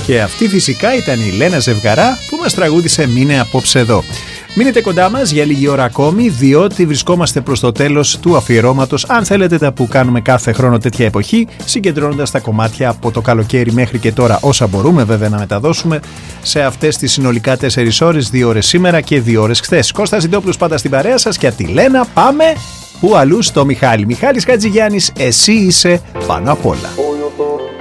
Και αυτή φυσικά ήταν η Λένα Ζευγαρά που μας τραγούδισε «Μείνε απόψε εδώ». Μείνετε κοντά μας για λίγη ώρα ακόμη, διότι βρισκόμαστε προς το τέλος του αφιερώματος, αν θέλετε, τα που κάνουμε κάθε χρόνο τέτοια εποχή, συγκεντρώνοντας τα κομμάτια από το καλοκαίρι μέχρι και τώρα, όσα μπορούμε βέβαια να μεταδώσουμε σε αυτές τις συνολικά 4 ώρες, 2 ώρες σήμερα και 2 ώρες χθες. Κώστας Ζητόπουλος πάντα στην παρέα σας και από τη Λένα πάμε που αλλού στο Μιχάλη. Μιχάλης Χατζηγιάννης, εσύ είσαι πάνω απ' όλα.